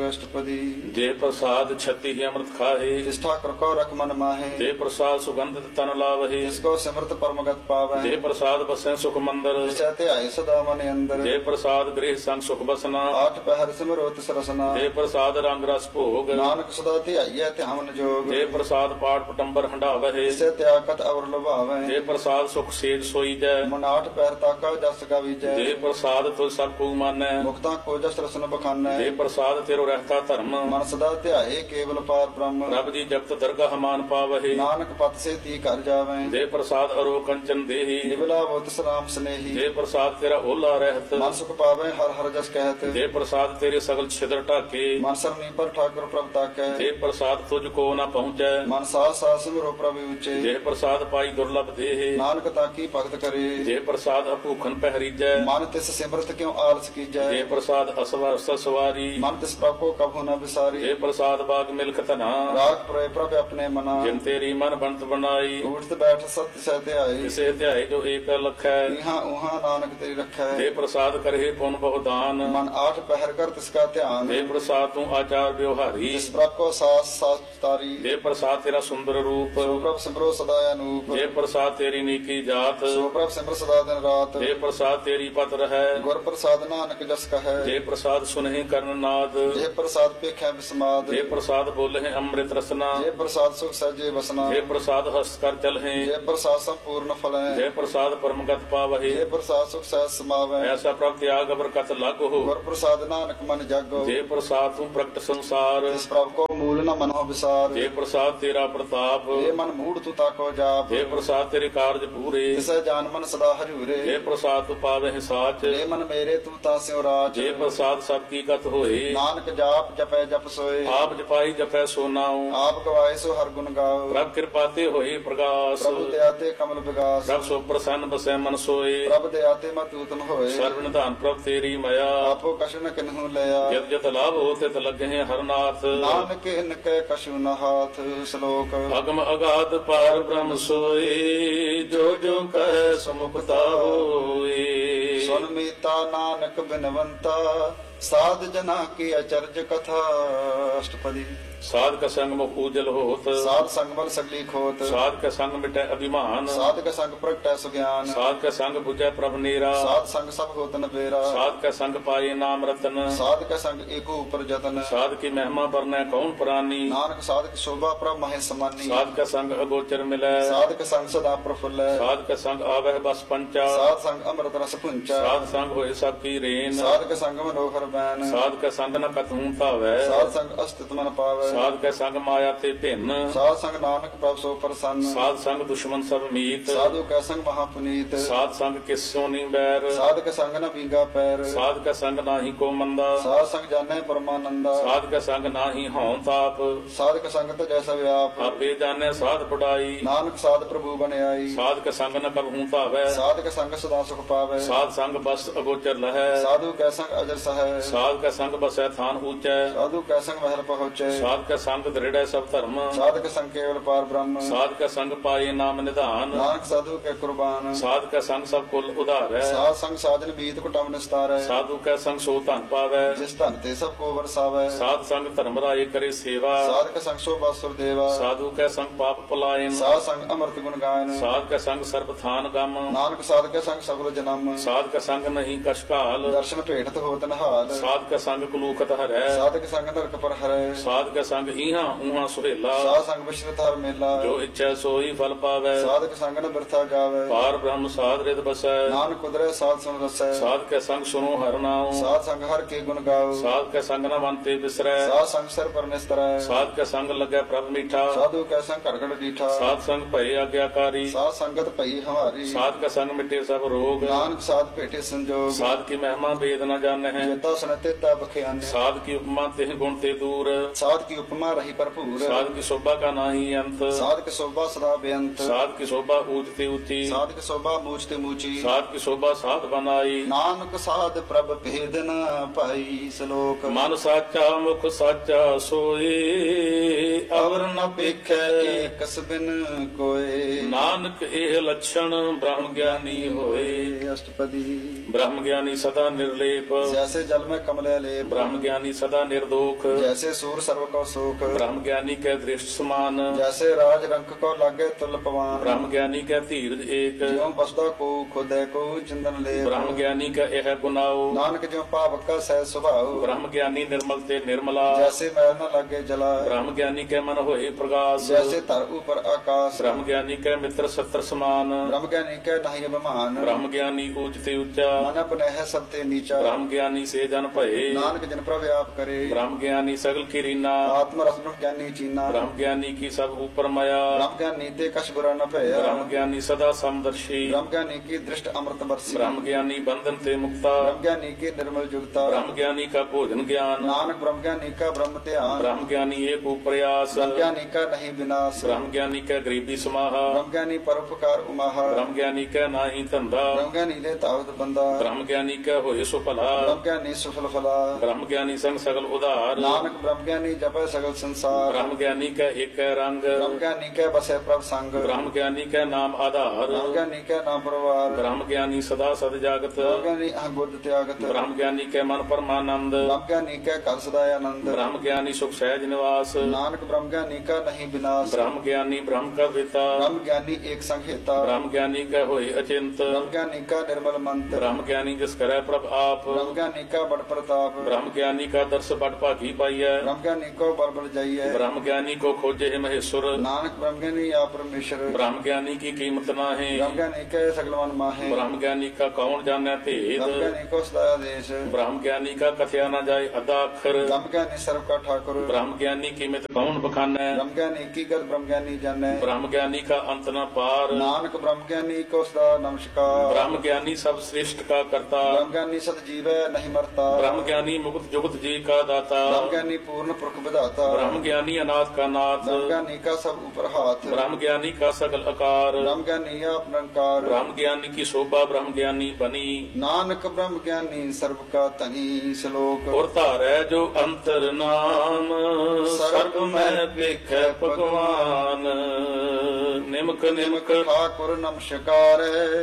अष्टपदी। जे प्रसाद छति ही अमृत खाहे, जिस ठाकुर को रख मन माहे, जे प्रसाद सुगंधित तन लावहे, जिसको सिमरत परमगत पावे, जे प्रसाद बसे सुख मंदिर, जिसते आए सदा मन अंदर, जे प्रसाद गृह संग सुख बसना, आठ पहर सिमरो तिस रसना, जे प्रसाद रंग रस भोग, नानक सदा ध्याइयै ध्यान जोग, जे प्रसाद पाठ पटंबर हंडावहे, जिसे त्यागत अवर लुभावे, जे प्रसाद सुख सेज सोई जै, मन आठ पैर ताका जस गावीजै, जे प्रसाद तुझ सब को मानै, मुक्ता को जस रसन बखानै, जे प्रसाद तेरो रहता धर्म, मन सदा ध्याए केवल पार ब्रह्म, रब जी जगत दरगाह मान पावहे, नानक पत से ती कर जावे, जे प्रसाद अरो कंचन देही, निबला वो तिस राम स्नेही, जे प्रसाद तेरा ओला रहत, मन सुख पावे हर हर जस कहत, जे प्रसाद तेरे सगल छिद्र ढाके, मन सरनी पर ठाकुर प्रभ ताकै, जे प्रसाद तुझको न पहुँचै, मन सास सास सिमरो प्रभु ऊंचे, जे प्रसाद पाई दुर्लभ देहे, नानक ताकी भगत करे, जे प्रसाद अभूखन पहरीजै, मन तिस सिमरत क्यों आलस कीजै, जे प्रसाद असवर सवारी, मन तिस प्रभ को कभू न विसारी, जे प्रसाद बाग मिल्क धना, राग प्रय प्रभ अपने मना, जिन तेरी मन बनत बनाई, उठत बैठ सत्य सहते आई, किसे ध्याय जो एक लखै, यहाँ उहाँ नानक तेरी रखै, जे प्रसाद करहे पुन बहुदान, मन आठ पहर कर तिसका ध्यान, जे प्रसाद तू आचार व्यवहारी, जिस प्रभ को सास सास तारी, जे प्रसाद तेरा सुंदर रूप, सो प्रभ सिमरो सदा अनूप, जे प्रसाद तेरी नीकी जात, सो प्रभ सिमर सदा दिन रात, जे प्रसाद तेरी पत रहै, गुर प्रसाद नानक जस कहै, जे प्रसाद सुनहि कर्ण नाद, जे प्रसाद पेखै विस्माद, जे प्रसाद बोलहि अमृत रसना, जे प्रसाद सुख सहजे बसना, जे प्रसाद हस्त कर चलहि, जे प्रसाद संपूर्ण फलै, जे प्रसाद परमगत पावहि, जे प्रसाद सुख सहज समावै, ऐसा प्रभ त्याग बरकत लागो, गुर प्रसाद नानक मन जागो, जे प्रसाद तू प्रगट संसार, जिस प्रभ को मूल न मनो विसार, जे प्रसाद तेरा प्रताप, जे मन मूढ़ तू ताको जाप, जे प्रसाद तेरे कारज पूरे, तिसै जान मन सदा हजूरे, जे प्रसाद तू पावहि साच, जे मन मेरे तू तास्यो राज, जे प्रसाद सब की गत होए, नानक जाप जपै जप सोए, आप जपाई जपै सो नाउ, आप गवाए सो हर गुण गाओ, प्रभ कृपाते होए प्रकाश, प्रभु दयाते कमल विगास, प्रभ सो प्रसन्न बसै मन सोए, प्रभ दयाते मत उत्तम होए, सर्व निधान प्रभ तेरी मया, आपो कछु न किन्हु लया, जत जत लाभ होते त लगे हरनाथ, नानक इनके कछु न हाथ। श्लोक अगम अगाध पार ब्रह्म सोए, जो जो कह समुखता होए, सुन मीता नानक बिनवंता, साध जना की अचर्ज कथा। अष्टपदी। साध का संग मुख उजल होत, साध संग बल सगली खोत, साध का संग मिटै अभिमान, साध का संग प्रगटै सुज्ञान, साध का संग बुझै प्रभ नीरा, साध संग सब होत न बेरा, साध का संग पाए नाम रतन, साध का संग एको ऊपर जतन, साध की महिमा बरनै कौन प्राणी, नानक साध की शोभा प्रभ महे समानी, साध का संग अगोचर मिलै, साध का संग सदा प्रफुल्ल, साध का संग आवह बस पंचा, साध संग अमृत रस पुंचा, साध संग होए सब की रेन, साध का संग मनोहर बैन, साध का संग न कतहूँ पावै, साध संग अस्तित्व मन पावै, साध का संग माया ते भिन्न, साध संग नानक प्रभ सो प्रसन्न, साध संग दुश्मन सब मीत, साधु का संग महापुनीत, साध संग किस सोनी बैर, साध का संग न भीगा पैर, साध का संग नाही को मंदा, साध संग जाने परमानंदा, साध का संग नाही हों ताप, साध का संग तो जैसा व्याप, आपे जाने साध पढ़ाई, नानक साध प्रभु बने आई, साध का संग न कबहूँ पावै, साध का संग सदा सुख पावे, साध संग बस अगोचर लहै, साधु का संग अजर सहे, साध का संग बसै थान ऊंचै, साधु का संग महल पहुँचे, साध का संग दृढ़ सब धर्म, साध का संग केवल पार ब्रह्म, साध का संग पाए नाम निधान, नानक साधु के कुर्बान, साध का संग सब कुल उधार है, साध संग साधन बीत कुटुंब निस्तार है, साधु का संग सो धन पावै, जिस धन ते सबको बरसावे, साध संग धर्म राय करे सेवा, साध का संग शोभा सुर देवा, साधु का संग पाप पलायन, साध संग अमृत गुण गायन, साध का संग सर्व थान गम, नानक साध का संग सगल जन्म, साध का संग नहीं कश काल, दर्शन भेटत होत नहाल, साध का संग कुलूकत हरै, साध का संग नरक पर हरै, साध का संग इहाँ उहाँ सुहेला, साध संग विश्रत हर मेला, जो इच्छा सोई फल पावै, साध का संग न बिरथा गावे, पार ब्रह्म साध रित बसै, नानक कुदरे साध सुन रसै, साध के संग सुनो हर नाम, साध संग हर के गुण गाओ, साध के संग न मनते बिसरै, साध संग सिर पर निस्तरै, साध के संग लगे प्रभ मीठा, साधु का संग घड़घड़ डीठा, साध संग भय आज्ञाकारी, साध संगत भई हमारी, साध का संग मिटे सब रोग, नानक साध भेटे संजोग, साध की महिमा वेद न जाने हैं, जेता सुनते ता बख्यान, साध की उपमा तेह गुण ते दूर, साध की उपमा रही भरपूर, साध की शोभा का नाही अंत, साध की शोभा सदा बेअंत, साध की शोभा ऊंचते ऊंची, साध की शोभा मूचते मूची, साध की शोभा साध बनाई, नानक साध प्रभ भेद न पाई। श्लोक मन साचा मुख साचा सोए, अवर न पेखै एकस बिन कोय, नानक एह लक्षण ब्रह्म ज्ञानी होए। अष्टपदी। ब्रह्म ज्ञानी सदा निर्लेप, जैसे जल में कमले लेप ब्रह्म ज्ञानी सदा निर्दोख जैसे सूर सर्व को सुख ब्रह्म ज्ञानी के दृष्ट समान जैसे राज रंक को लागे तुल पवान ब्रह्म ज्ञानी का धीरज एक ज्यों बसदा को खुदे को चिंदन ले ब्रह्म ज्ञानी का यह गुनाओ नानक ज्यों पावक का सह स्वभाव ब्रह्म ज्ञानी निर्मल ते निर्मला जैसे मैल न लागे जला ब्रह्म ज्ञानी के मन होए प्रकाश जैसे तर ऊपर आकाश ब्रह्म ज्ञानी के मित्र सत्र समान ब्रह्म ज्ञानी के नहीं अभिमान ब्रह्म ज्ञानी ऊंच ते ऊंचा मन अपने है सबते नीचा ब्रह्म ज्ञानी से जन भये नानक जन प्रव्याप करे ब्रह्म ज्ञानी सगल की रीना आत्म रस ब्रह्म ज्ञानी चीना ब्रह्म ज्ञानी की सब ऊपर माया ब्रह्म ज्ञानी ते कछ बुरा न भया ब्रह्म ज्ञानी सदा समदर्शी ब्रह्म ज्ञानी की दृष्ट अमृत बरसी ब्रह्म ज्ञानी बंधन ते मुक्ता ब्रह्म ज्ञानी की निर्मल जुगता ब्रह्म ज्ञानी का भोजन ज्ञान नानक ब्रह्म ज्ञानी का ब्रह्म ध्यान ब्रह्म ज्ञानी एक प्रयास ब्रह्म ज्ञानी का नहीं विनाश ब्रह्म ज्ञानी का गरीबी समाहा ब्रह्म ज्ञानी परोपकार उमाहा ब्रह्म ज्ञानी का नाही धंधा ब्रह्म ज्ञानी ले तावत बंदा ब्रह्म ज्ञानी का होए सुफला ब्रह्म ज्ञानी सुफल फला ब्रह्म ज्ञानी संग सगल उदार नानक ब्रह्म ज्ञानी जपे सगल संसार ब्रह्म ज्ञानी का एक रंग ब्रह्म ज्ञानी के बसे प्रभ संग ब्रह्म ज्ञानी का नाम आधार ब्रह्म ज्ञानी के नाम परवार ब्रह्म ज्ञानी सदा सद जागत ब्रह्म ज्ञानी अहबुद्ध त्यागत ब्रह्म ज्ञानी के मन परमानंद ब्रह्म ज्ञानी के कर सदाय आनंद ब्रह्म ज्ञानी सुख सहज निवास नानक ब्रह्म ज्ञानी का नहीं विनाश ब्रह्म ज्ञानी ब्रह्म का पिता ब्रह्म ज्ञानी एक संहिता ब्रह्म ज्ञानी का होए अचिंत ब्रह्म ज्ञानी का निर्मल मंत्र ब्रह्म ज्ञानी जिस करे प्रभ आप ब्रह्म ज्ञानी का बड़ प्रताप ब्रह्म ज्ञानी का दर्श बड़ भागी पाइय ब्रह्म ज्ञानी को बड़ बड़ जाइए ब्रह्म ज्ञानी को खोजे है महेश्वर नानक ब्रह्म ज्ञानी या परमेश्वर ब्रह्म ज्ञानी की कीमत ना है ब्रह्म ज्ञानी के सगल मन माहे ब्रह्म ज्ञानी का कौन जाने भेद ब्रह्म ज्ञानी को सदा देश ब्रह्म ज्ञानी का कथया न जाए अदा अक्षर ब्रह्म ज्ञानी सर्व का ठाकुर ब्रह्म ज्ञानी कीमत कौन बखाने ब्रह्म ज्ञानी की गल ब्रह्म ज्ञानी जाने ब्रह्म ज्ञानी का अंत न पार नानक ब्रह्म ज्ञानी को सदा नमस्कार ब्रह्म ज्ञानी सब श्रेष्ठ का करता ब्रह्म ज्ञानी सत जीव नहीं मरता ब्रह्म ज्ञानी मुक्त जुगत जी का दाता ब्रह्म ज्ञानी पूर्ण पुरख विधाता ब्रह्म ज्ञानी अनाथ का नाथ ब्रह्म ज्ञानी का सब ऊपर हाथ ब्रह्म ज्ञानी का सकल आकार ब्रह्म ज्ञानी आप निरंकार ब्रह्म ज्ञानी की शोभा ब्रह्म ज्ञानी बनी नानक ब्रह्म ज्ञानी सर्व का तनी श्लोक और तारै जो अंतर नाम सर्व में लिख भगवान निमक निमक ठाकुर नमस्कार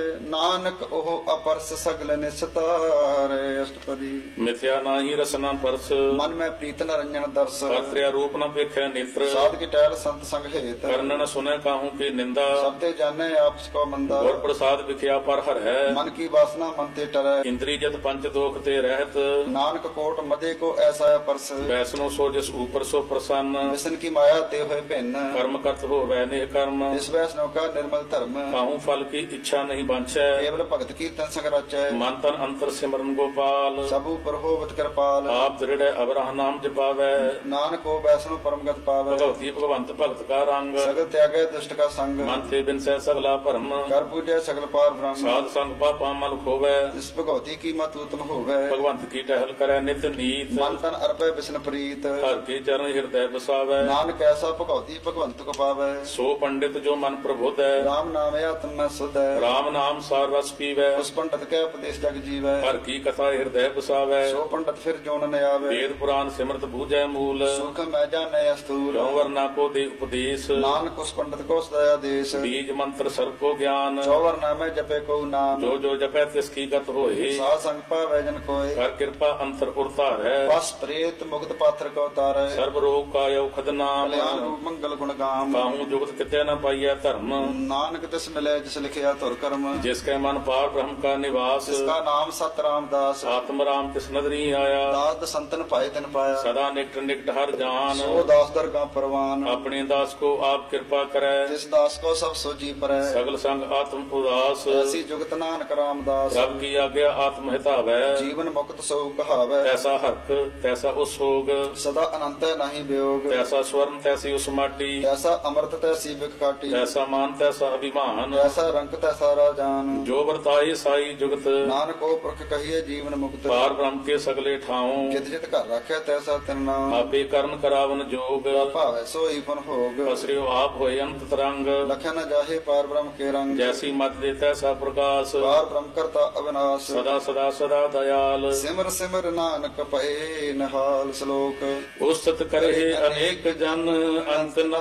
नानक ओह अपरस सगल निस्तार अष्टपदी मिथ्या नाही रसना परस मन में प्रीत न रंजन दर्श कर्त्या रूप न पेखे नेत्र साध की टहल संत संग हेत कर्णन सुने काहू की निंदा सबते जाने आपस को मंदा और प्रसाद विख्या पर हर है मन की वासना मन ते टरै इंद्री जत पंच दोख ते रहत नानक कोट मदे को ऐसा परस वैष्णो सो जिस ऊपर सो प्रसन्न विष्णु की माया ते हुए भिन्न कर्म करत हो वैने कर्म इस वैष्णव का निर्मल धर्म काहू फल की इच्छा नहीं बांछै केवल भगत कीर्तन संग रचै मन तन अंतर सिमरन गोपाल सब ऊपर होवत कृपाल आप दृढ़ अबरह नाम जपावै नानक को वैष्णव परमगत पावै भगवती भगवंत भगत का रंग सगल त्यागे दुष्ट का संग मन ते बिन सह सगला भरम कर पूजे सगल पार ब्रह्म साध संग पापा मल खोवै इस भगवती की मत उत्तम होवै भगवंत की टहल करे नित नीत मन तन अर्पय विष्णु प्रीत हर के चरण हृदय बसावै नानक ऐसा भगवती भगवंत को पावै सो पंडित जो मन प्रबुद्ध है राम नाम आत्म में सुध है राम नाम सार रस पीवै उस पंडित के उपदेश जग जीवै हर की कथा हृदय बसावै सो पंडित फिर जोन न आवे वेद पुराण सिमरत बूझै मूल सुख मैं जाने स्थूल क्यों वरना को दे उपदेश नानक उस पंडित को सदया देश बीज मंत्र सर्व को ज्ञान चौवर नामे जपे को नाम जो जो जपै तिसकी गत होए साध संग पावै जन कोय कर कृपा अंतर उरतार है बस प्रेत मुक्त पात्र को तारै सर्व रोग का औखद नाम कल्याण रूप मंगल गुण गाम काहू जुगत कितै न पाइय धर्म नानक तिस मिले जिस लिखिया तुर कर्म जिसके मन पार ब्रह्म का निवास जिसका नाम सत रामदास आत्म राम तिस नदरी आया दास संतन पाए तिन पाया सदा निकट निकट हर जान सो दास दरगाह परवान अपने दास को आप कृपा करे जिस दास को सब सोजी परै सगल संग आत्म उदास ऐसी जुगत नानक रामदास रब की आज्ञा आत्म हितावै जीवन मुक्त सो कहावै तैसा हर्क तैसा उसोग सदा अनंत नहीं वियोग तैसा स्वर्ण तैसी उस माटी ऐसा अमृत तैसी बिख काटी तैसा मान तैसा अभिमान ऐसा रंग तैसा राजान जो वर्ताए साई जुगत नानक को पुरख कहिए जीवन मुक्त पार ब्रह्म के सगले ठाऊं जित जित कर रखे तैसा तिन नाम आपे कर्म करावन जोग भावै सोई फन भोग पसरियो आप होए अंत तरंग लखे न जाहे पार ब्रह्म के रंग जैसी मत दे तैसा प्रकाश पार ब्रह्म करता अविनाश सदा सदा सदा दयाल सिमर सिमर नानक पए नहाल श्लोक उस्तत करे अनेक जन अंत न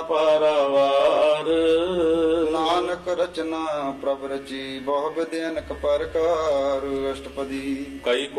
पारावार नानक रचना प्रभ रची बहु विद्यनक परकार अष्टपदी कई कोट होए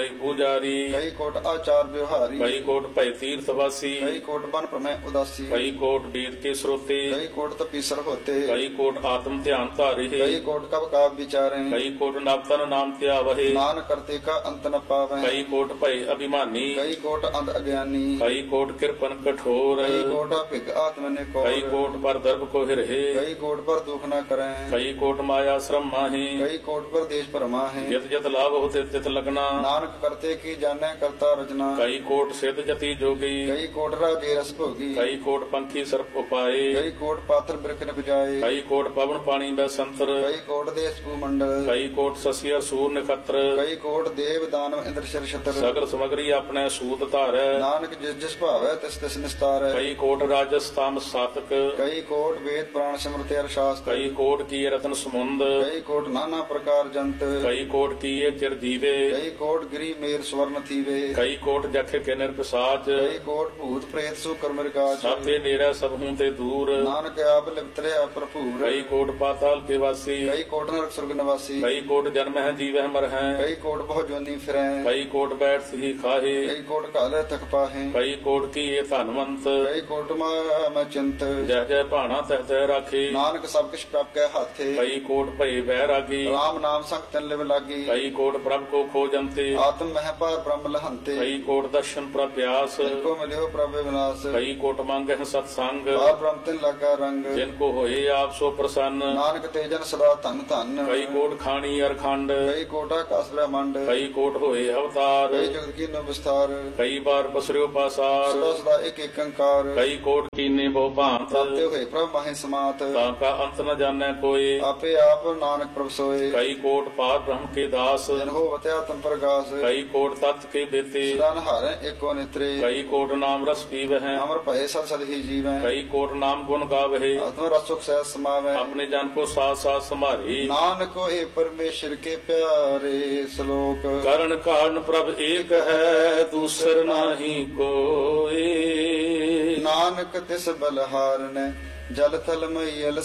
ਪੂਜਾਰੀ ਕਈ ਕੋਟ ਆਚਾਰ ਵਿਵਹਾਰੀ ਕਈ ਕੋਟ ਭੈ ਤੀਰਥ ਵਾਸੀ ਕਈ ਕੋਟ ਬਨ ਭ੍ਰਮੈ ਉਦਾਸੀ ਕਈ ਕੋਟ ਵੇਦ ਕੇ ਸਰੋਤੇ ਕਈ ਕੋਟ ਤਪੀਸਰ ਹੋਤੇ ਕਈ ਕੋਟ ਆਤਮ ਧਿਆਨ ਧਾਰੇ ਕਈ ਕੋਟ ਕਬ ਕਾਬ ਵਿਚਾਰੇ ਕਈ ਕੋਟ ਨਵਤਨ ਨਾਮ ਧਿਆਵਹਿ ਨਾਨਕ ਕਰਤੇ ਕਾ ਅੰਤ ਨ ਪਾਵੈ ਕਈ ਕੋਟ ਭੈ ਅਭਿਮਾਨੀ ਕਈ ਕੋਟ ਅੰਧ ਅਗਿਆਨੀ ਕਈ ਕੋਟ ਕਿਰਪਨ ਕਠੋਰ ਕਈ ਕੋਟ ਭਿਗ ਆਤਮ ਨੇ ਕੋ ਕਈ ਕੋਟ ਪਰ ਦਰਬ ਕੋ ਹਿਰਹਿ ਕਈ ਕੋਟ ਪਰ ਦੁਖ ਨ ਕਰੈ ਕਈ ਕੋਟ ਮਾਇਆ ਸ਼ਰਮ ਮਾਹੀ ਕਈ ਕੋਟ ਪਰ ਦੇਸ਼ ਭਰਮਾ ਹੈ ਜਿਤ ਜਿਤ ਲਾਭ ਹੋਤੇ ਤਿਤ ਲਗਨਾ ਨਾਨਕ ਕਰਤੇ ਕੀ ਜਾਣੈ ਕਰਤਾ ਰਚਨਾ ਕਈ ਕੋਟ ਸਿੱਧ ਜਤੀ ਜੋਗੀ ਕਈ ਕੋਟ ਰਾਜੇ ਰਸ ਭੋਗੀ ਕਈ ਕੋਟ ਪੰਖੀ ਸਰਪ ਉਪਾਏ ਕਈ ਕੋਟ ਪਾਤਰ ਬਿਰਖ ਨ ਬਜਾਏ ਕਈ ਕੋਟ ਪਵਨ ਪਾਣੀ ਬੈਸੰਤਰ ਕਈ ਕੋਟ ਦੇਸ ਭੂ ਮੰਡਲ ਕਈ ਕੋਟ ਸਸੀਆ ਸੂਰ ਨਖਤਰ ਕਈ ਕੋਟ ਦੇਵ ਦਾਨਵ ਇੰਦਰ ਸ਼ਰ ਛਤਰ ਸਗਲ ਸਮਗਰੀ ਆਪਣੇ ਸੂਤ ਧਾਰੈ ਨਾਨਕ ਜਿਸ ਜਿਸ ਭਾਵੈ ਤਿਸ ਤਿਸ ਨਿਸਤਾਰੈ ਕਈ ਕੋਟ ਰਾਜਸਥਾਮ ਸਾਤਕ ਕਈ ਕੋਟ ਵੇਦ ਪ੍ਰਾਣ ਸਿਮਰਤਿ ਅਰ ਸ਼ਾਸਤਰ ਕਈ ਕੋਟ ਕੀ ਰਤਨ ਸਮੁੰਦ ਕਈ ਕੋਟ ਨਾਨਾ ਪ੍ਰਕਾਰ ਜੰਤ ਕਈ ਕੋਟ ਕੀਏ ਚਿਰ ਜੀਵੇ ਕਈ ਕੋਟ ਗਿਰੀ ਮੇਰ ਸਵਰਨ ਥੀਵੇ ਕਈ ਕੋਟ ਜਖੇ ਕੇ ਨਿਰਪਸਾਚ ਕਈ ਕੋਟ ਭੂਤ ਪ੍ਰੇਤ ਸੋ ਕਰਮ ਰਿਕਾਜ ਸਾਤੇ ਨੇੜੇ ਸਭ ਹੂੰ ਤੇ ਦੂਰ ਨਾਨਕ ਆਪ ਲਿਪਤਰਿਆ ਭਰਪੂਰ ਕਈ ਕੋਟ ਪਾਤਾਲ ਕੇ ਵਾਸੀ ਕਈ ਕੋਟ ਨਰਕ ਸੁਰਗ ਨਿਵਾਸੀ ਕਈ ਕੋਟ ਜਨਮ ਹੈ ਜੀਵਹਿ ਮਰ ਹੈ ਕਈ ਕੋਟ ਬਹੁ ਜੋਨੀ ਫਿਰੈ ਕਈ ਕੋਟ ਬੈਠ ਸਹੀ ਖਾਹੇ ਕਈ ਕੋਟ ਕਾਲੇ ਤਕ ਪਾਹੇ ਕਈ ਕੋਟ ਕੀਏ ਧਨਵੰਤ ਕਈ ਕੋਟ ਮੈਂ ਚਿੰਤ ਜਹ ਜਹ ਭਾਣਾ ਤਹ ਤਹ ਰਾਖੇ ਨਾਨਕ ਸਭ ਕਿਛ ਪ੍ਰਭ ਕੈ ਹਾਥੇ ਕਈ ਕੋਟ ਭਏ ਬੈਰਾਗੀ ਰਾਮ ਨਾਮ ਸੰਗ ਤਨ ਲਿਵ ਲਾਗੀ ਕਈ ਕੋਟ ਪ੍ਰਭ ਕੋ ਖੋਜੰਤੇ ਆਤਮ ਮਹਿ ਪਾਰ ਬ੍ਰਹਮ ਲਹੰਤੇ ਕਈ ਕੋਟ ਦਰਸ਼ਨ ਪ੍ਰਭਿਆਸ ਕੋ ਮਿਲਿਓ ਪ੍ਰਭ ਵਿਨਾਸ਼ ਕਈ ਕੋਟ ਮੰਗਹਿ ਸਤ ਸੰਗ ਪਾਰ ਬ੍ਰਹਮ ਤਿਨ ਲਾਗਾ ਰੰਗ ਜਿਨ ਕੋ ਹੋਏ ਆਪ ਸੋ ਪ੍ਰਸੰਨ ਨਾਨਕ ਤੇਜਨ ਸਦਾ ਧਨ ਧਨ ਕਈ ਕੋਟ ਖਾਣੀ ਅਰਖੰਡ ਕਈ ਕੋਟਾ ਕਾਸ ਬ੍ਰਹਮੰਡ ਕਈ ਕੋਟ ਹੋਏ ਅਵਤਾਰ ਕਈ ਜਗਤ ਕੀ ਨੋ ਵਿਸਤਾਰ ਕਈ ਬਾਰ ਪਸਰਿਓ ਪਾਸਾਰ ਸਦਾ ਸਦਾ ਇੱਕ ਇੱਕ ਅੰਕਾਰ ਕਈ ਕੋਟ ਕੀਨੇ ਬਹੁ ਭਾਂਤ ਤਾਤੇ ਹੋਏ ਪ੍ਰਭ ਮਾਹੇ ਸਮਾਤ ਤਾਂ ਕਾ ਅੰਤ ਨ ਜਾਣੈ ਕੋਏ ਆਪੇ ਆਪ ਨਾਨਕ ਪ੍ਰਭ ਸੋਏ ਕਈ ਕੋਟ ਪਾਰ ਬ੍ਰਹਮ ਕੇ ਦਾਸ ਜਨ ਹੋ ਵਤਿਆ ਤਨ ਪ੍ਰਗਾਸ ਕਈ ਕੋਟ ਤਤ ਕੇ ਬੇਤੇ ਸਦਾ ਨਹਾਰੈ ਏਕੋ ਨਿਤਰੇ ਕਈ ਕੋਟ ਨਾਮ ਰਸ ਪੀਵਹਿ ਅਮਰ ਭਏ ਸਦ ਸਦ ਹੀ ਜੀਵੈ ਕਈ ਕੋਟ ਨਾਮ ਗੁਣ ਗਾਵਹਿ ਆਤਮ ਰਸ ਸੁਖ ਸਹਿ ਸਮਾਵੈ ਆਪਣੇ ਜਨ ਕੋ ਸਾਥ ਸਾਥ ਸੰਭਾਰੀ ਨਾਨਕ ਹੋਏ ਪਰਮੇਸ਼ਰ ਕੇ ਪਿਆਰੇ ਸ਼ਲੋਕ ਕਰਨ ਕਾਰਨ ਪ੍ਰਭ ਏਕ ਹੈ ਦੂਸਰ ਨਾਹੀ ਕੋਏ ਨਾਨਕ ਤਿਸ ਬਲਹਾਰਨੈ ਜਲ ਥਲ ਮਈਲ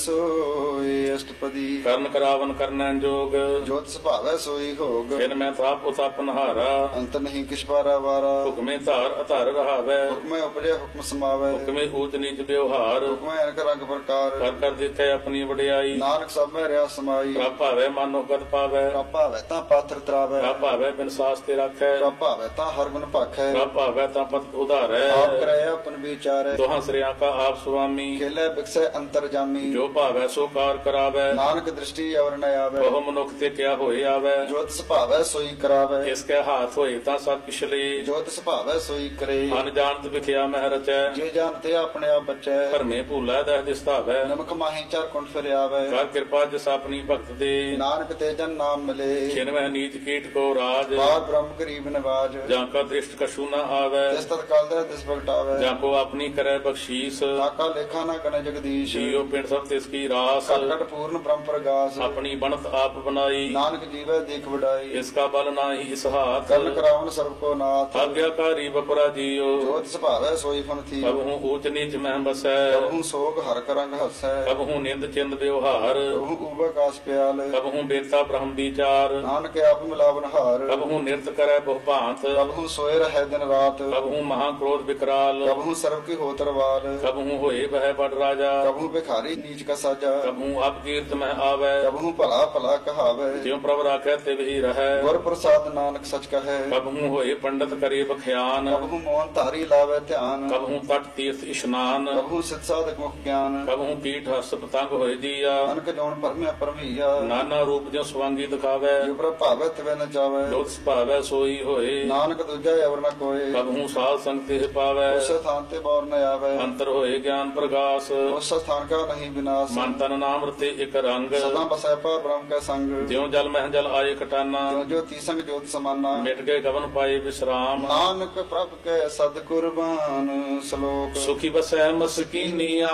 ਸੋਏ ਅਸ਼ਟਪਦੀ ਕਰਨ ਕਰਾਵਨ ਕਰਨੈ ਜੋਗ ਜੋਤ ਸੁਭਾਵੈ ਸੋਈ ਹੋਗ ਫਿਰ ਮੈਂ ਥਾਪ ਉਤਪ ਨਹਾਰਾ ਅੰਤ ਨਹੀਂ ਕਿਛ ਪਾਰਾ ਵਾਰਾ ਹੁਕਮੇ ਧਾਰ ਅਧਾਰ ਰਹਾਵੈ ਹੁਕਮੈ ਉਪਜੈ ਹੁਕਮ ਸਮਾਵੈ ਹੁਕਮੇ ਊਚ ਨੀਚ ਵਿਵਹਾਰ ਹੁਕਮੈ ਅਨਕ ਰੰਗ ਪ੍ਰਕਾਰ ਕਰ ਕਰ ਦਿੱਤੇ ਆਪਣੀ ਵਡਿਆਈ ਨਾਨਕ ਸਭ ਮੈਂ ਰਿਆ ਸਮਾਈ ਪ੍ਰਭ ਭਾਵੈ ਮਨੋ ਗਤ ਪਾਵੈ ਪ੍ਰਭ ਭਾਵੈ ਤਾਂ ਪਾਤਰ ਤਰਾਵੈ ਪ੍ਰਭ ਭਾਵੈ ਬਿਨ ਸਾਸ ਤੇ ਰੱਖੈ ਪ੍ਰਭ ਭਾਵੈ ਤਾਂ ਹਰ ਗੁਣ ਭਾਖੈ ਪ੍ਰਭ ਭਾਵੈ ਤਾਂ ਪਤ ਉਧਾਰੈ ਆਪ ਕਰੈ ਆਪਨ ਵਿਚਾਰੈ ਦੋਹਾਂ ਸ੍ਰਿਆਂ ਕਾ ਆਪ ਸੁਆਮੀ ਖੇਲੇ ਬਿਕਸੈ ਅੰਤਰ ਜਾਮੀ ਜੋ ਭਾਵੈ ਸੋ ਕਾਰ ਕਰਾਵੈ ਨਾਨਕ ਦ੍ਰਿਸ਼ਟੀ ਅਵਰ ਨ ਆਵੈ ਬਹੁ ਮਨੁੱਖ ਤੇ ਕਿਆ ਹੋਏ ਆਵੈ ਜੋਤ ਸੁਭਾਵੈ ਸੋਈ ਕਰਾਵੈ ਇਸ ਕੈ ਹਾਥ ਹੋਏ ਤਾਂ ਸਭ ਕਿਛ ਲੇ ਜੋਤ ਸੁਭਾਵੈ ਸੋਈ ਕਰੇ ਅਨਜਾਣਤ ਵਿਖਿਆ ਮਹਿ ਰਚੈ ਜੇ ਜਾਣਤੇ ਆਪਣੇ ਆਪ ਬਚੈ ਧਰਮੇ ਭੂਲਾ ਦਹ ਦਿਸਤਾਵੈ ਨਮਕ ਮਾਹੀ ਚਾਰ ਕੁੰਠ ਫਿਰ ਆਵੈ ਕਰ ਕਿਰਪਾ ਜਿਸ ਆਪਣੀ ਭਗਤ ਦੇ ਨਾਨਕ ਤੇ ਜਨ ਨਾਮ ਮਿਲੇ ਛਿਨ ਮਹਿ ਨੀਚ ਕੀਟ ਕੋ ਰਾਜ ਬਾਰ ਬ੍ਰਹਮ ਗਰੀਬ ਨਿਵਾਜ ਜਾਂ ਕਾ ਦ੍ਰਿਸ਼ਟ ਕਛੂ ਨ ਆਵੈ ਤਿਸ ਤਤ ਕਾਲ ਦਾ ਤਿਸ ਭਗਟਾਵੈ ਜਾਂ ਕੋ ਆਪਣੀ ਕਰੈ ਬਖਸ਼ੀਸ ਤਾਕਾ ਲੇਖਾ ਨਾ ਗਣ ਜਗਦੀਸ਼ ਜੀਉ ਪਿੰਡ ਸਭ ਤਿਸ ਕੀ ਰਾਸ ਕਟ ਪੂਰਨ ਬ੍ਰਹਮ ਪ੍ਰਗਾਸ ਆਪਣੀ ਬਣਤ ਆਪ ਬਣਾਈ ਨਾਨਕ ਜੀਵੈ ਦੇਖ ਵਡਾਈ ਇਸ ਕਾ ਬਲ ਨਾਹੀ ਇਸ ਹਾਥ ਕਰਨ ਕਰਾਵਨ ਸਰਬ ਕੋ ਨਾਥ ਆਗਿਆਕਾਰੀ ਬਪਰਾ ਜੀਉ ਜੋਤ ਸੁਭਾਵੈ ਸੋਈ ਫਨ ਥੀ ਕਬਹੂ ਊਚ ਨੀਚ ਮਹਿ ਬਸੈ ਕਬਹੂ ਸੋਗ ਹਰ ਕਰੰਗ ਹਸੈ ਕਬਹੂ ਨਿੰਦ ਚਿੰਦ ਵਿਵਹਾਰ ਕਬਹੂ ਉਬਕਾਸ ਪਿਆਲ ਕਬਹੂ ਬੇਤਾ ਬ੍ਰਹਮ ਵਿਚਾਰ ਨਾਨਕ ਆਪ ਮਿਲਾਵਨ ਹਾਰ ਕਬਹੂ ਨਿਰਤ ਕਰੈ ਬਹੁ ਭਾਂਤ ਕਬਹੂ ਸੋਏ ਰਹਿ ਦਿਨ ਰਾਤ ਕਬਹੂ ਮਹਾ ਕ੍ਰੋਧ ਵਿਕਰਾਲ ਕਬਹੂ ਸਰਬ ਕੀ ਹੋਤਰ ਵਾਰ ਕਬਹੂ ਹੋਏ ਬਹਿ ਬੜ ਰਾਜਾ ਕਬਹੂ ਭਿਖਾਰੀ ਨੀਚ ਕਾ ਸਾਜਾ ਕਬਹੂ ਅਬ ਕੀਰਤ ਮਹਿ ਆਵੈ ਕਬਹੂ ਭਲਾ ਭਲਾ ਕਹਾਵੈ ਜਿਉ ਪ੍ਰਭ ਰਾਖੈ ਤੇ ਵਹੀ ਰਹੈ ਗੁਰ ਪ੍ਰਸਾਦ ਨਾਨਕ ਸਚ ਕਹੈ ਕਬਹੂ ਹੋਏ ਪੰਡਤ ਕਰੇ ਬਖਿਆਨ ਕਬਹੂ ਮੋਹਨ ਧਾਰੀ ਲਾਵੇ ਧਿਆਨ ਕਬਹੂ ਤਟ ਤੀਰਥ ਇਸ਼ਨਾਨ ਕਬਹੂ ਸਿਤ ਸਾਧਕ ਮੁਖ ਗਿਆਨ ਕਬਹੂ ਕੀਟ ਹਸ ਪਤੰਗ ਹੋਏ ਜੀਆ ਅਨਕ ਜੋਨ ਪਰਮਿਆ ਪਰਮਈਆ ਨਾਨਾ ਰੂਪ ਜਿਉ ਸਵਾਂਗੀ ਦਿਖਾਵੈ ਜੋ ਪ੍ਰਭ ਭਾਵੈ ਤਿਵੈ ਨ ਜਾਵੈ ਜੋਤ ਸੁਭਾਵੈ ਸੋਈ ਹੋਏ ਨਾਨਕ ਦੂਜਾ ਅਵਰ ਨ ਕੋਏ ਕਬਹੂ ਸਾਧ ਸੰਗ ਤੇ ਪਾਵੈ ਉਸ ਸਥਾਨ ਤੇ ਬੌਰ ਨ ਆਵੈ ਅੰਤਰ ਹੋਏ ਗਿਆਨ ਪ੍ਰਗਾਸ ਉਸ ਸਥਾਨ ਕਾ ਨਹੀਂ ਵਿਨਾਸ਼ ਮਨ ਤਨ ਨਾਮ ਰਤੇ ਇਕ ਰੰਗ ਸਦਾ ਬਸੈ ਪਰ ਬ੍ਰਹਮ ਕੈ ਸੰਗ ਜਿਉ ਜਲ ਮਹਿ ਜਲ ਆਏ ਖਟਾਨਾ ਜੋ ਜੋ ਤੀਸੰਗ ਜੋਤ ਸਮਾਨਾ ਮਿਟ ਗਏ ਗਵਨ ਪਾਏ ਵਿਸਰਾਮ ਨਾਨਕ ਪ੍ਰਭ ਕੈ ਸਦ ਕੁਰਬਾਨ ਸ਼ਲੋਕ ਸੁਖੀ ਬਸੈ ਮਸਕੀਨੀਆ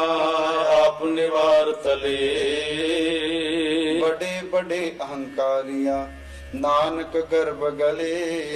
ਆਪ ਨਿਵਾਰ ਤਲੇ ਬੜੇ ਬੜੇ ਅਹੰਕਾਰੀਆਂ नानक गर्भ गले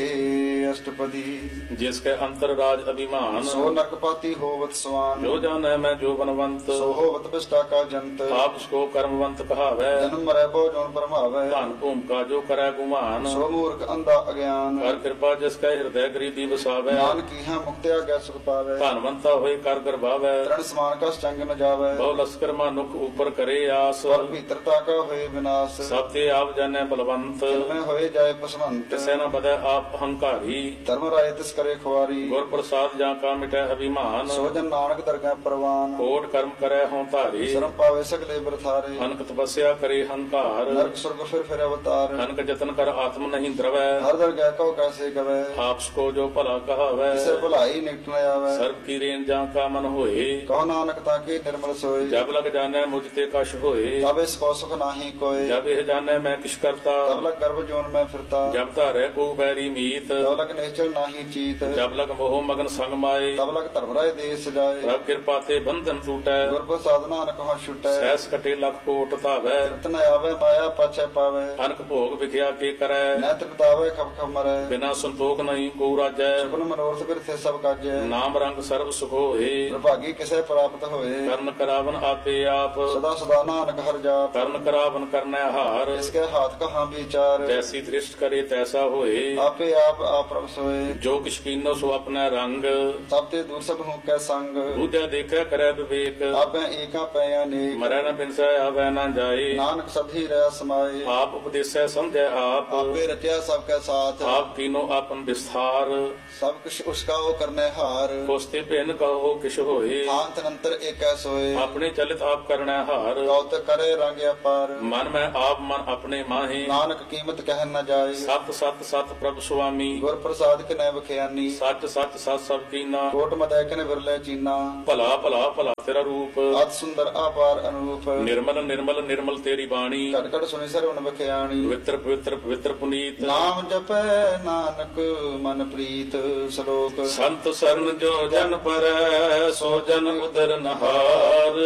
अष्टपदी। जिसके अंतर राज अभिमान, सो नरकपाती होवत स्वान। जो जाने मैं जो बनवंत, सो होवत पिष्टा का जंत। आप उसको कर्मवंत कहावै, जन्म मरै बहु जोन परमावै। धन भूम का जो करे गुमान, सो मूर्ख अंधा अज्ञान। कर कृपा जिसका हृदय गरीबी बसावै, नानक की मुक्ति आज्ञा सुख पावै। धनवंता होए कर गर्भावै, तृण समान का चंग न जावै। बहु लश्कर मानुख ऊपर करे आस, पर भीतरता का होए विनाश। सब ते आप जाने बलवंत, जिनमें होए जाए पसवंत। तिसै न बदै आप अहंकारी, धर्म राय तिस करे खुआरी। गुर प्रसाद जा का मिटै अभिमान, सो जन नानक दरगाह परवान। कोट कर्म करे हों धारी, शर्म पावे सगले बरथारे। अनक तपस्या करे हंकार, नरक स्वर्ग फिर अवतार। अनक जतन कर आत्म नहीं द्रवै, हर दरगाह को कैसे गवै। आपको जो भला कहावै, जिसे भलाई निकट न आवे। सर्व की रेन जा का मन होए, कहो नानक ताके निर्मल सोए। जब लग जाने मुझ ते कश होए, तब इसको सुख नाही कोय। जब यह जाने मैं किस करता, तब लग गर्भ जोन में फिरता। जब धारे को बैरी मीत, तब लग निश्चल नाही चीत। जब लग मोह मगन संग माए, तब लग धर्म राय देश जाए। प्रभ कृपा ते बंधन टूटै, गुर प्रसाद नानक हो छुटै। सहस कटे लख कोट धावै, रतन आवे माया पाछे पावे। अनक भोग विख्या के करै, नैत बितावे खप खप मरै। बिना संतोख नहीं को राजै, सुपन मनोरथ बिरथे सब काजै। नाम रंग सर्व सुख होए, प्रभागी किसे प्राप्त होए। कर्ण करावन आपे आप, सदा सदा नानक हर जाप। कर्ण करावन करनै हार, इसके हाथ कहाँ विचार। जैसी दृष्ट करे तैसा होए, आपे आप प्रभ सोए। जो किछ कीनो सो अपना रंग, सब ते दूर सब हूँ कै संग। दूजा देखै करै विवेक, आपे एका पै अनेक। मरै न बिनसै आवे न जाए, नानक सभी रह समाए। आप उपदेसै समझै आप, आपे रचया सबके साथ। आप कीनो आपन विस्तार, सब कुछ उसका वो करने हार। कोस्ते भिन्न कहो किछ होए, हाथ अंतर एक सोए। अपने चलित आप करनै हार, कौत करे रंग अपार। मन में आप मन अपने माहे, नानक कीमत कह न जाए। सत सत सत प्रभु स्वामी, गुर प्रसाद के नय बखियानी। सच सच सत सब कीना, कोट मदय के विरले चीना। भला भला भला तेरा रूप, अत सुंदर अपार अनुरूप। निर्मल निर्मल निर्मल तेरी बाणी, कट कट सुनि सरवण बखियानी। पवित्र पवित्र पवित्र पुनीत, नाम जपै नानक मन प्रीत। श्लोक संत शरण जो जन पर, सो जन उदर नहार।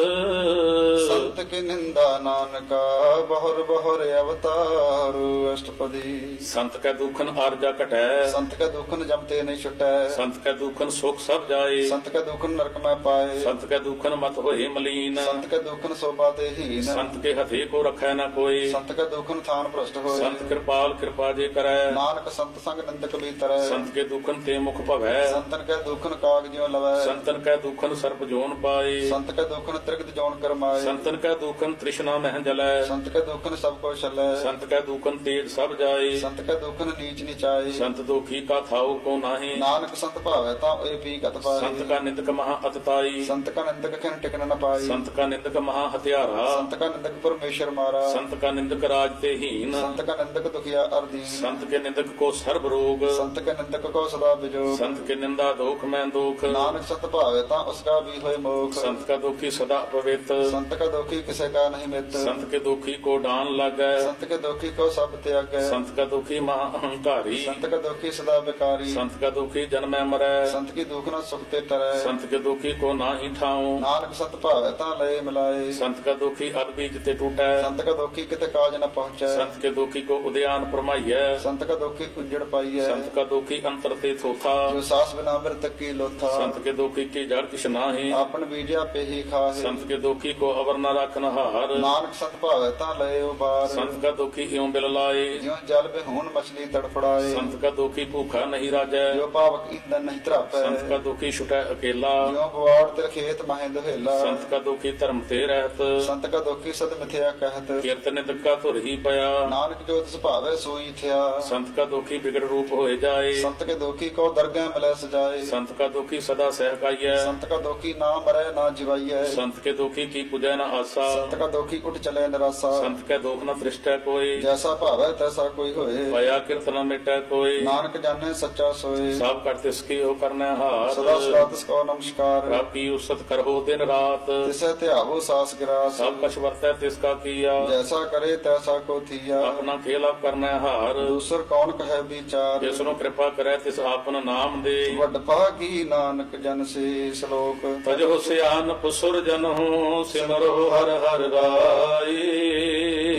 संत की निंदा नानका, बहुर बहुर अवतार। अष्टपदी। संत के दुखन आरजा कटै, संत के दुखन जमते नहीं छुटै। संत के दुखन सुख सब जाए, संत के दुखन नरक में पाए। संत के दुखन मत होए मलीन, संत के दुखन शोभा देहीन। संत के हथे को रखै न कोई, संत के दुखन थान भ्रष्ट होए। संत कृपाल कृपा जे करै, नानक संत संग निंदक भीतर। संत के दुखन ते मुख भवै, संतन के दुखन काग ज्यों लवै। संतन के दुखन सर्प जोन पाए, संत के दुखन त्रिगत जोन करमाए। संतन के दुखन तृष्णा मह जलै, संत के दुखन सब को छलै। संत के दुखन तेज सब जाए, संत के दुखन नीच निचाए। संत दुखी का थाऊ को नाही, नानक संत भावै ता ओए पी कत पाए। संत का निंदक महा अतताई, संत का निंदक खिन टिकन न पाई। संत का निंदक महा हत्यारा, संत का निंदक परमेश्वर मारा। संत का निंदक राज ते हीन, संत का निंदक दुखिया अर्दीन। संत के निंदक को सर्व रोग, संत के निंदक को सदा बिजोग। संत के निंदा दुख में दुख, नानक संत भावै ता उसका भी होए मोख। संत का दुखी सदा पवित्र, संत का दुखी किसे का नहीं मित। संत के दुखी को डान लागै, संत के दुखी को सब त्यागै। संत का दुखी महा अहंकारी, संत का दुखी सदा बेकारी। संत का दुखी जन्म मरै, संत की दुख न सुख ते टरै। संत के दुखी को नाही ठाऊं, नानक संत भावै ता लय मिलाए। संत का दुखी अदबीज ते टूटै, संत का दुखी किते काज न पहुँचै। संत के दुखी को उद्यान परमाइयै, संत का दुखी उजड़ पाइयै। संत का दुखी अंतर ते थोथा, जो सास बिना मृतक की लोथा। संत के दुखी की जड़ किछ नाही, आपन बीजा पे ही खाहे। संत के दुखी को अवर न रखन हार, नानक संत भावै ता लय उबार। संत का दुखी इਉਂ बिल लाए, ज्यों जल बेहून मछली तड़फड़ाए। संत का दुखी भूखा नहीं राजै, जो पावक ईंधन नहीं त्रापै। संत का दुखी छुटै अकेला, ज्यों बुआड़ तिर खेत माहे दुहेला। संत का दुखी धर्म ते रहत, संत का दुखी सद मिथ्या कहत। कीर्तन निंदक का धुर ही पया, नानक जो तिस भावै सोई थिया। संत का दुखी बिगड़ रूप होए जाए, संत के दुखी को दरगाह मिलै सजाए। संत का दुखी सदा सहकाइयै, संत का दुखी ना मरै ना जिवाइयै। संत के दुखी की पूजै न आसा, संत का दुखी उठ चले निराशा। संत के दुख न दृष्टै कोई, जैसा भावै तैसा कोई होए। पया कीर्तन मिटै कोई, नानक जाने सच्चा सोए। सब कर तिसकी हो करनै हार, सदा सदा तिसको नमस्कार। प्रभ की उसत करहो दिन रात, तिसे त्यावो सास गिरास। सब कछ वर्तै तिसका किया, जैसा करे तैसा को थिया। अपना खेल आप करनै हार, दूसर कौन कहे विचार। जिसनु कृपा करै तिस आपन नाम दे, वड भागी नानक जन से। श्लोक तजो सियान पुसुर जनहु, सिमरो हर हर राई।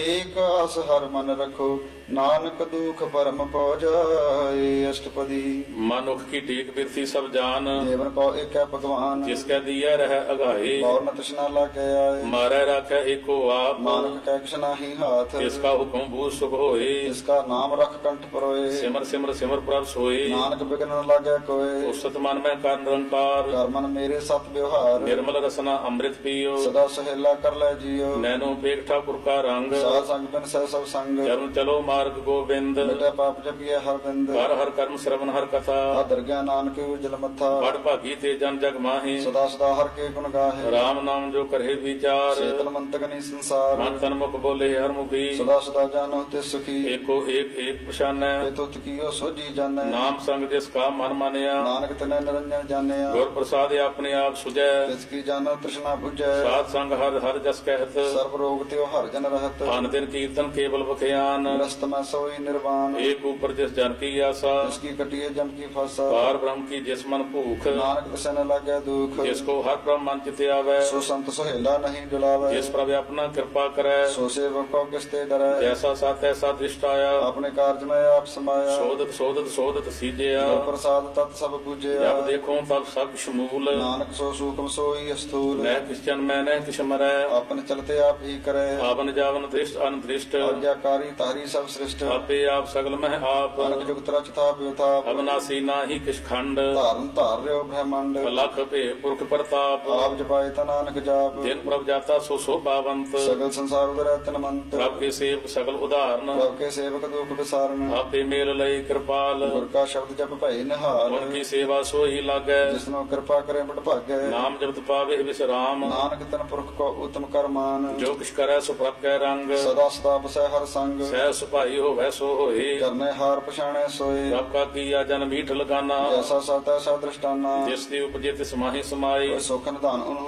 ਏਕ ਆਸ ਹਰ ਮਨ ਰਖੋ ਨਾਨਕ ਦੁਖ ਪਰਮ ਪਉ ਜਾਏ। ਅਸ਼ਟਪਦੀ ਮਨੁੱਖ ਕੀ ਟੇਕ ਬਿਰਤੀ ਸਭ ਜਾਨ, ਦੇਵਨ ਕੋ ਏਕੈ ਭਗਵਾਨ ਜਿਸ ਕੈ ਦੀਐ ਰਹਿ ਅਗਾਏ। ਔਰ ਨ ਤ੍ਰਿਸ਼ਨਾ ਲਾਗੈ ਆਏ। ਮਾਰੈ ਰਾਖੈ ਏਕੋ ਆਪ, ਨਾਨਕ ਕੈ ਕਿਛ ਨਾਹੀ ਹਾਥ। ਤਿਸ ਕਾ ਹੁਕਮ ਬੂਝ ਸੁਖ ਹੋਏ। ਇਸ ਕਾ ਨਾਮ ਰਖ ਕੰਠ ਪਰੋਏ। ਸਿਮਰ ਸਿਮਰ ਸਿਮਰ ਪ੍ਰਭ ਸੋਏ। ਨਾਨਕ ਬਿਗਨ ਨ ਲਾਗੈ ਕੋਏ। ਉਸਤ ਮਨ ਮੈਂ ਕਰ ਨਿਰੰਕਾਰ, ਕਰ ਮਨ ਮੇਰੇ ਸਤ ਵਿਵਹਾਰ। ਨਿਰਮਲ ਰਸਨਾ ਅੰਮ੍ਰਿਤ ਪੀਓ। ਸਦਾ ਸਹੇਲਾ ਕਰ ਲੈ ਜੀਓ। ਨੈਨੋ ਪੇਖ ਠਾਕੁਰ ਕਾ ਰੰਗ, ਸਾਧ ਸੰਗ ਬਿਨ ਸਹਿ ਸਭ ਸੰਗ। ਚਰਨ ਚਲੋ ਮਾਰਗ ਗੋਬਿੰਦ। ਮਿਟੈ ਪਾਪ ਜਪੀਐ ਹਰ ਬਿੰਦ। ਹਰ ਹਰ ਕਰਮ ਸ਼ਰਵਨ ਹਰ ਕਥਾ, ਆਦਰ ਗਿਆਨ ਨਾਨਕ ਉਜਲ ਮੱਥਾ। ਬੜ ਭਾਗੀ ਤੇ ਜਨ ਜਗ ਮਾਹੀ। ਸਦਾ ਸਦਾ ਹਰ ਕੇ ਗੁਣ ਗਾਹੇ। ਰਾਮ ਨਾਮ ਜੋ ਕਰੇ ਵਿਚਾਰ, ਚੇਤਨ ਮੰਤਕ ਨੀ ਸੰਸਾਰ। ਮਨ ਤਨ ਮੁਖ ਬੋਲੇ ਹਰ ਮੁਖੀ। ਸਦਾ ਸਦਾ ਜਾਨੋ ਤੇ ਸੁਖੀ। ਏਕੋ ਏਕ ਏਕ ਪਛਾਨੈ, ਇਹ ਤੁਤ ਕੀਓ ਸੋਜੀ ਜਾਣੈ। ਨਾਮ ਸੰਗ ਜਿਸ ਕਾ ਮਨ ਮਾਨਿਆ। ਨਾਨਕ ਤਨੈ ਨਿਰੰਜਨ ਜਾਣਿਆ। ਗੁਰ ਪ੍ਰਸਾਦ ਆਪਣੇ ਆਪ ਸੁਝੈ, ਤਿਸ ਕੀ ਜਾਣੋ ਤ੍ਰਿਸ਼ਨਾ 부ਜੈ। ਸਾਧ ਸੰਗ ਹਰ ਹਰ ਜਸ ਕਹਿਤ। ਸਰਬ ਰੋਗ ਤਿਉ ਹਰ ਜਨ ਰਹਤ। ਅਨ ਦਿਨ ਕੀਰਤਨ ਕੇਵਲ ਬਖਿਆਨ, ਰਸਤ ਮੈਂ ਸੋਈ ਨਿਰਵਾਣ। ਏਕ ਉਪਰ ਜਿਸ ਜਨ ਕੀ ਆਸਾ। ਇਸ ਕੀ ਕਟਿਏ ਜਮ ਕੀ ਫਾਸਾ। ਪਾਰ ਬ੍ਰਹਮ ਕੀ ਜਿਸ ਮਨ ਭੂਖ, ਨਾਨਕ ਤਿਸੈ ਨ ਲਾਗੈ ਦੁਖ। ਜਿਸ ਕੋ ਹਰ ਬ੍ਰਹਮ ਮਨ ਚਿਤ ਆਵੈ। ਸੋ ਸੰਤ ਸੋਹਿਲਾ ਨਹੀਂ ਡੁਲਾਵੈ। ਜਿਸ ਪ੍ਰਭ ਆਪਣਾ ਕਿਰਪਾ ਕਰੈ, ਸੋ ਸੇਵਕ ਕੋ ਕਿਸ ਤੇ ਡਰੈ। ਜੈਸਾ ਸਤ ਤੈਸਾ ਦ੍ਰਿਸ਼ਟ ਆਇਆ। ਆਪਣੇ ਕਾਰਜ ਮੈਂ ਆਪ ਸਮਾਇਆ। ਸੋਧਤ ਸੋਧਤ ਸੋਧਤ ਸੀਜਿਆ। ਗੁਰ ਪ੍ਰਸਾਦ ਤਤ ਸਭ ਪੂਜਿਆ। ਜਬ ਦੇਖੋ ਤਬ ਸਭ ਸ਼ਮੂਲ, ਨਾਨਕ ਸੋ ਸੂਖਮ ਸੋਈ ਅਸਥੂਲ। ਨਹਿ ਕਿਸ ਜਨ ਮੈਂ ਨਹਿ ਕਿਛ ਮਰੈ। ਆਪਨ ਚਲਤੇ ਆਪ ਹੀ ਕਰੈ। ਆਵਨ ਜਾਵਨ ਦ੍ਰਿਸ਼ਟ ਅਨਦ੍ਰਿਸ਼ਟ, ਆਗਿਆਕਾਰੀ ਤਾਰੀ ਸਭ ਸ੍ਰਿਸ਼ਟ। ਆਪੇ ਆਪ ਸਗਲ ਮਹਿ ਆਪ। ਅਨਕ ਜੁਗਤ ਰਚ ਥਾਪ ਵਿਥਾਪ। ਅਬਨਾਸੀ ਨਾਹੀ ਕਿਛ ਖੰਡ, ਧਾਰਨ ਧਾਰ ਰਿਓ ਬ੍ਰਹਮੰਡ। ਲਖ ਭੇ ਪੁਰਖ ਪ੍ਰਤਾਪ। ਆਪ ਜਪਾਏ ਤਾ ਨਾਨਕ ਜਾਪ। ਜਿਨ ਪ੍ਰਭ ਜਾਤਾ ਸੋ ਸੋਭਾਵੰਤ, ਸਗਲ ਸੰਸਾਰ ਉਦਰੈ ਤਨਮੰਤ। ਪ੍ਰਭ ਕੇ ਸੇਵਕ ਸਗਲ ਉਦਾਹਰਨ। ਪ੍ਰਭ ਕੇ ਸੇਵਕ ਦੁਖ ਵਿਸਾਰਨ। ਆਪੇ ਮੇਲ ਲਈ ਕਿਰਪਾਲ, ਗੁਰ ਕਾ ਸ਼ਬਦ ਜਪ ਭਈ ਨਿਹਾਲ। ਗੁਰ ਕੀ ਸੇਵਾ ਸੋਈ ਲਾਗੈ। ਜਿਸਨੋ ਕਿਰਪਾ ਕਰੇ ਬੜ ਭਾਗੈ। ਨਾਮ ਜਪਤ ਪਾਵੇ ਵਿਸਰਾਮ, ਨਾਨਕ ਤਨ ਪੁਰਖ ਕੋ ਉਤਮ ਕਰਮਾਨ। ਜੋ ਕਿਛ ਕਰੈ ਸੋ ਪ੍ਰਭ ਕੈ ਰੰਗ। ਸਦਾ ਸਦਾ ਬਸੈ ਹਰ ਸੰਗ। ਸਹਿ ਸੁਭਾਈ ਹੋਵੈ ਸੋ ਹੋਏ। ਕਰਨੇ ਹਾਰ ਪਛਾਣੈ ਸੋਏ। ਪ੍ਰਭ ਕਾ ਕੀਆ ਜਨ ਮੀਠ ਲਗਾਨਾ, ਜੈਸਾ ਸਤ ਐਸਾ ਦ੍ਰਿਸ਼ਟਾਨਾ। ਜਿਸ ਦੀ ਉਪਜੇ ਤਿਸ ਮਾਹੀ ਸਮਾਈ। ਕੋਈ ਸੁਖ ਨਿਧਾਨ